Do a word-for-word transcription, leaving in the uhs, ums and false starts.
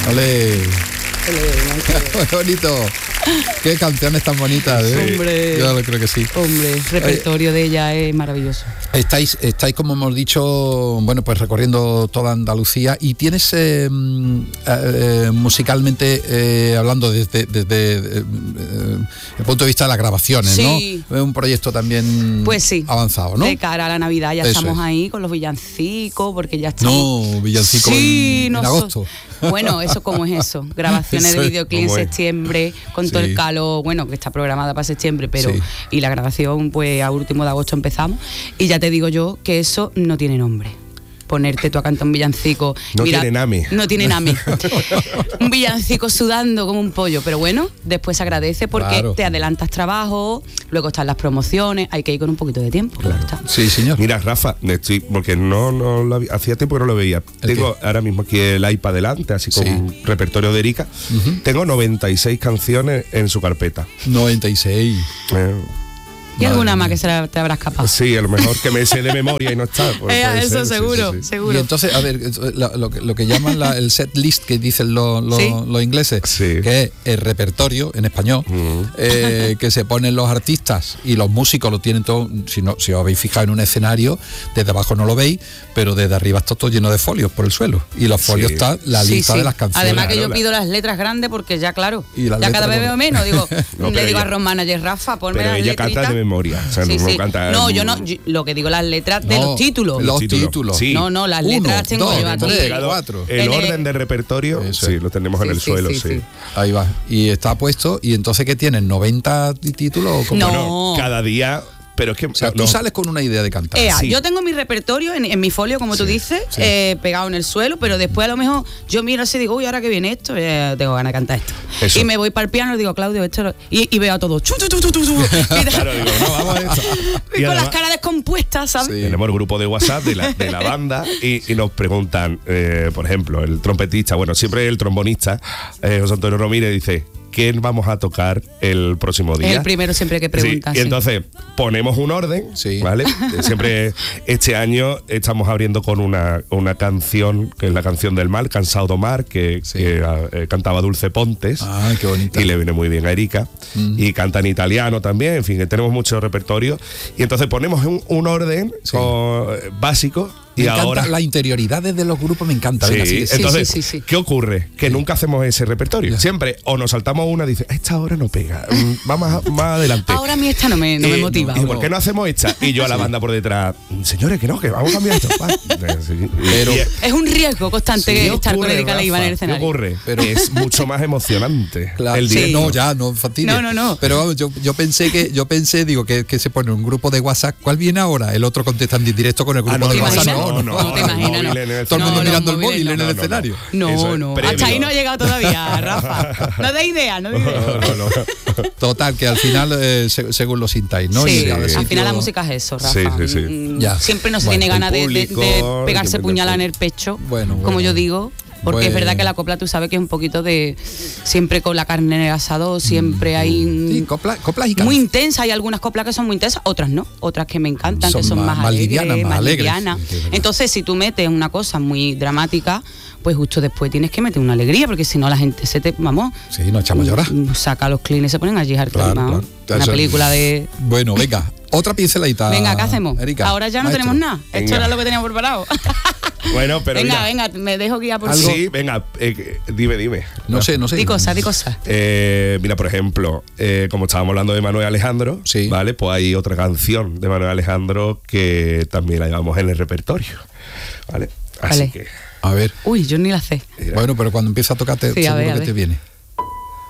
¡Ole! ¡Qué bonito! ¡Qué canciones tan bonitas! ¿eh? Hombre. Yo creo que sí. Hombre, el repertorio de ella es maravilloso. Estáis, estáis, como hemos dicho, bueno, pues recorriendo toda Andalucía y tienes eh, eh, musicalmente eh, hablando desde, desde eh, el punto de vista de las grabaciones, sí. ¿no? Es un proyecto también pues sí, avanzado, ¿no? De cara a la Navidad ya Eso estamos es. ahí con los villancicos, porque ya estamos... No, villancicos sí, en, en agosto. Bueno, eso cómo es eso. Grabaciones Eso de es, videoclip en septiembre, con sí. todo el calor, bueno, que está programada para septiembre, pero sí. y la grabación, pues a último de agosto empezamos. Y ya te digo yo que eso no tiene nombre. Ponerte tú a cantar un villancico. No Mira, tiene name. No tiene name. Un villancico sudando como un pollo. Pero bueno, después se agradece porque claro. te adelantas trabajo, luego están las promociones, hay que ir con un poquito de tiempo. Claro. Está. Sí, señor. Mira, Rafa, estoy, porque no, no lo había, hacía tiempo que no lo veía. Tengo qué? ahora mismo aquí el iPad delante, así con sí. un repertorio de Erika. Uh-huh. Tengo noventa y seis canciones en su carpeta. noventa y seis. Eh, ¿Y Madre alguna mía. más que se la, te habrás escapado? Sí, a lo mejor que me sé de memoria y no está. Pues eh, eso ser, seguro, sí, sí, sí. seguro. Y entonces, a ver, lo, lo, que, lo que llaman la, el set list que dicen los, los, ¿sí? los ingleses, sí. que es el repertorio en español, mm. eh, que se ponen los artistas y los músicos lo tienen todo, si, no, si os habéis fijado en un escenario, desde abajo no lo veis, pero desde arriba está todo lleno de folios por el suelo. Y los folios sí. está la sí, lista sí. de las canciones. Además que yo pido las letras grandes porque ya, claro, ya cada vez veo menos. Digo, no, le digo ella, a Ron Manager, Rafa, ponme las ella letritas. canta de memoria. O sea, sí, no, sí. canta, no, yo no, yo, lo que digo las letras no, de los títulos. Los títulos. títulos. Sí. No, no, las Uno, letras las tengo dos, yo aquí. tres, cuatro. El en orden el... de repertorio, Eso. sí, lo tenemos sí, en el sí, suelo, sí, sí. sí. Ahí va. Y está puesto, y entonces ¿qué tienen? ¿noventa títulos? ¿O cómo? No. Bueno, cada día... Pero es que, o sea, no. tú sales con una idea de cantar. Ea, sí. Yo tengo mi repertorio en, en mi folio, como sí, tú dices, sí. eh, pegado en el suelo, pero después a lo mejor yo miro así y digo, uy, ahora que viene esto, eh, tengo ganas de cantar esto. Eso. Y me voy para el piano y digo, Claudio, esto lo... y, y veo a todos. Chu, chu, chu, chu, chu, claro, digo, no, vamos a esto. Y, y con además, las caras descompuestas, ¿sabes? Sí. Tenemos el grupo de WhatsApp de la, de la banda y, y nos preguntan, eh, por ejemplo, el trompetista, bueno, siempre el trombonista, eh, José Antonio Romírez, dice... ¿qué vamos a tocar el próximo día? Es el primero siempre que preguntan. Sí. Y entonces ponemos un orden, sí. ¿vale? Siempre este año estamos abriendo con una, una canción, que es la canción del mal, Cansado de Mar, que, sí. que eh, cantaba Dulce Pontes. Ah, qué bonita. Y le viene muy bien a Erika. Mm. Y canta en italiano también, en fin, que tenemos mucho repertorio. Y entonces ponemos un, un orden sí. con, eh, básico. Me y encanta ahora la interioridad de los grupos, me encanta. Sí, Venga, sí, entonces, sí, sí, sí. ¿qué ocurre? Que sí. nunca hacemos ese repertorio. Ya. Siempre o nos saltamos una y dice, esta hora no pega, vamos a, más adelante. Ahora a mí esta no me, no eh, me motiva. ¿Y por qué no hacemos esta? Y yo a la banda por detrás, señores, que no, que vamos a cambiar esto. Pero es un riesgo constante sí, estar ocurre, con Erika Leiva en el escenario. ¿Qué ocurre? Pero es mucho más emocionante. Claro, el día. Sí. No, ya, no fastidia. No, no, no. Pero vamos, yo, yo pensé que, yo pensé, digo, que, que se pone un grupo de WhatsApp. ¿Cuál viene ahora? El otro contestando en directo con el grupo ah, no, de WhatsApp. No, no, no, no te imaginas, no. Todo el mundo no, mirando no, el móvil no, en el no, escenario. No, no. Hasta ahí no ha llegado todavía, Rafa. No de idea, no de idea. No, no, no. Total, que al final, eh, se, según lo sintáis, ¿no? Sí, y al sitio... final la música es eso, Rafa. Sí, sí, sí. Mm, ya. Siempre no se bueno, tiene ganas de, de, de pegarse puñalada en el pecho, bueno, bueno. como yo digo. Porque bueno. es verdad que la copla, tú sabes que es un poquito de... Siempre con la carne en el asado, siempre mm. hay... Sí, copla, coplas y muy intensa, hay algunas coplas que son muy intensas, otras no, otras que me encantan, son que son más, más alegres, livianas, más, más alegres. livianas. Sí, entonces, si tú metes una cosa muy dramática, pues justo después tienes que meter una alegría, porque si no la gente se te... Vamos... Sí, nos echamos a llorar. Saca los clines y se ponen allí a claro, claro. Una Eso, película de... Bueno, venga, otra pinceladita. Venga, ¿qué hacemos? Erika, ahora ya no maestro. tenemos nada. Esto venga. era lo que teníamos preparado. Bueno, pero venga, mira, venga, me dejo guiar por algo. Sí, venga, eh, dime, dime. No sé, no sé. Di cosas, di cosas. Eh, mira, por ejemplo, eh, como estábamos hablando de Manuel Alejandro, sí. ¿vale? Pues hay otra canción de Manuel Alejandro que también la llevamos en el repertorio, ¿vale? Así vale. que... A ver. Uy, yo ni la sé. Bueno, pero cuando empieza a tocar te, sí, seguro a ver, a que ver. te viene.